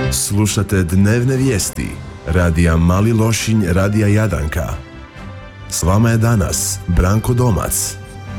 Slušate dnevne vijesti radija Mali Lošinj, radija Jadranka. S vama je danas Branko Domac.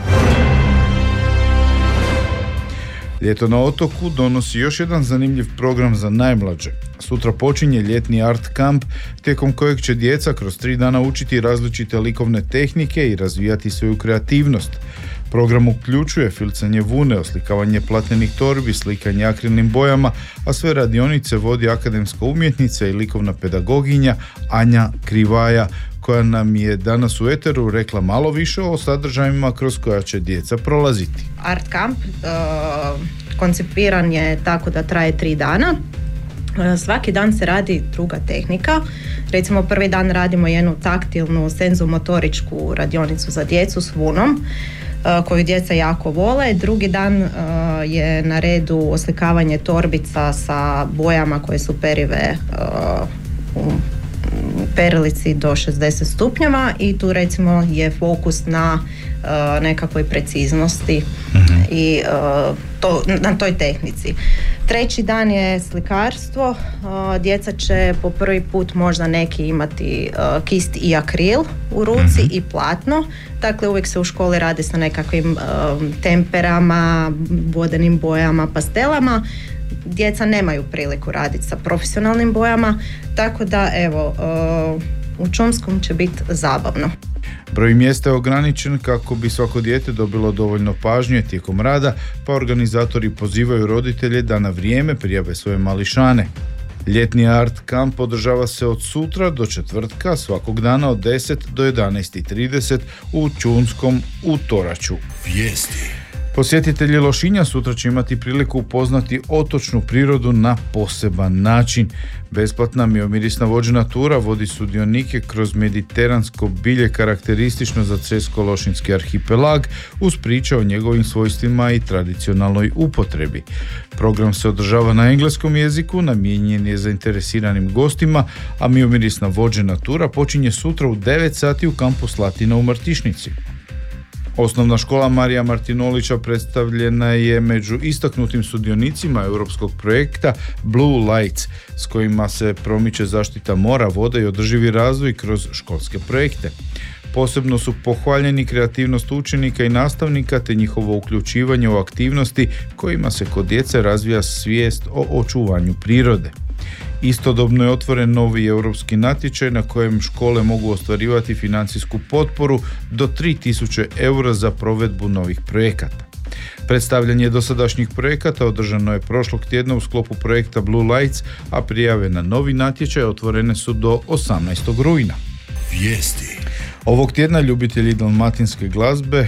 Ljeto na otoku donosi još jedan zanimljiv program za najmlađe. Sutra počinje ljetni art kamp, tijekom kojeg će djeca kroz 3 dana učiti različite likovne tehnike i razvijati svoju kreativnost. Program uključuje filcanje vune, oslikavanje platnenih torbi, slikanje akrilnim bojama, a sve radionice vodi akademska umjetnica i likovna pedagoginja Anja Krivaja, koja nam je danas u eteru rekla malo više o sadržajima kroz koja će djeca prolaziti. Art kamp koncipiran je tako da traje 3 dana. Svaki dan se radi druga tehnika. Recimo prvi dan radimo jednu taktilnu senzomotoričku radionicu za djecu s vunom, koju djeca jako vole. Drugi dan je na redu oslikavanje torbica sa bojama koje su perive u perilici do 60 stupnjeva i tu recimo je fokus na nekakvoj preciznosti i na toj tehnici. Treći dan je slikarstvo. Djeca će po prvi put možda neki imati kist i akril u ruci i platno. Dakle, uvijek se u školi radi sa nekakvim temperama, vodenim bojama, pastelama. Djeca nemaju priliku raditi sa profesionalnim bojama, tako da evo, u Čumskom će biti zabavno. Broj mjesta je ograničen kako bi svako dijete dobilo dovoljno pažnje tijekom rada, pa organizatori pozivaju roditelje da na vrijeme prijave svoje mališane. Ljetni art kamp održava se od sutra do četvrtka, svakog dana od 10 do 11:30 u Čunskom u Toraću. Vijesti. Posjetitelji Lošinja sutra će imati priliku upoznati otočnu prirodu na poseban način. Besplatna miomirisna vođena tura vodi sudionike kroz mediteransko bilje karakteristično za Cresko-Lošinski arhipelag uz priče o njegovim svojstvima i tradicionalnoj upotrebi. Program se održava na engleskom jeziku, namijenjen je zainteresiranim gostima, a miomirisna vođena tura počinje sutra u 9 sati u kampu Slatina u Martišnici. Osnovna škola Marija Martinolića predstavljena je među istaknutim sudionicima europskog projekta Blue Lights, s kojima se promiče zaštita mora, vode i održivi razvoj kroz školske projekte. Posebno su pohvaljeni kreativnost učenika i nastavnika te njihovo uključivanje u aktivnosti kojima se kod djece razvija svijest o očuvanju prirode. Istodobno je otvoren novi europski natječaj na kojem škole mogu ostvarivati financijsku potporu do 3000 eura za provedbu novih projekata. Predstavljanje dosadašnjih projekata održano je prošlog tjedna u sklopu projekta Blue Lights, a prijave na novi natječaj otvorene su do 18. rujna. Vijesti. Ovog tjedna ljubitelji dalmatinske glazbe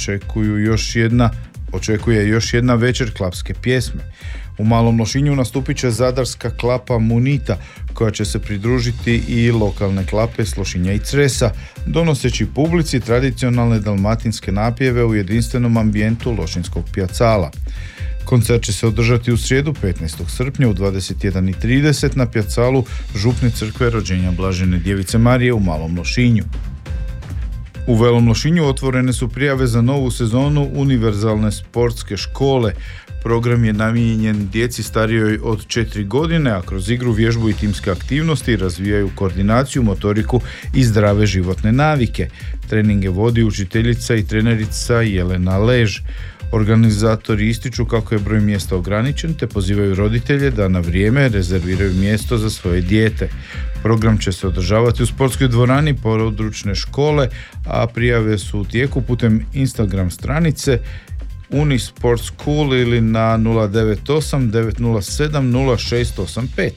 očekuje još jedna večer klapske pjesme. U Malom Lošinju nastupit će zadarska klapa Munita, koja će se pridružiti i lokalne klape s Lošinja i Cresa, donoseći publici tradicionalne dalmatinske napjeve u jedinstvenom ambijentu Lošinskog pjacala. Koncert će se održati u srijedu 15. srpnja u 21:30 na pjacalu Župne crkve rođenja Blažene Djevice Marije u Malom Lošinju. U Velom Lošinju otvorene su prijave za novu sezonu univerzalne sportske škole. Program je namijenjen djeci starijoj od 4 godine, a kroz igru, vježbu i timske aktivnosti razvijaju koordinaciju, motoriku i zdrave životne navike. Treninge vodi učiteljica i trenerica Jelena Lež. Organizatori ističu kako je broj mjesta ograničen te pozivaju roditelje da na vrijeme rezerviraju mjesto za svoje dijete. Program će se održavati u sportskoj dvorani područne škole, a prijave su u tijeku putem Instagram stranice Unisport School ili na 098 907 0685.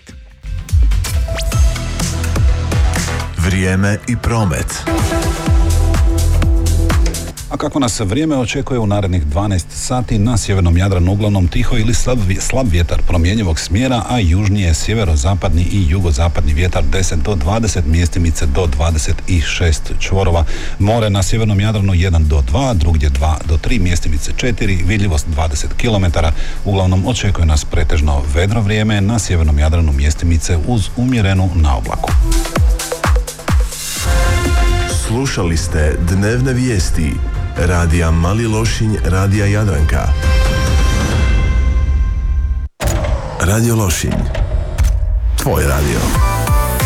Vrijeme i promet. A kako nas vrijeme očekuje u narednih 12 sati, na sjevernom Jadranu uglavnom tiho ili slab vjetar promjenjivog smjera, a južnije sjeverozapadni i jugozapadni vjetar 10 do 20, mjestimice do 26 čvorova. More na sjevernom Jadranu 1 do 2, drugdje 2 do 3, mjestimice 4, vidljivost 20 km. Uglavnom očekuje nas pretežno vedro vrijeme, na sjevernom Jadranu mjestimice uz umjerenu naoblaku. Slušali ste dnevne vijesti radija Mali Lošinj, radija Jadranka. Radio Lošinj, Tvoj radio.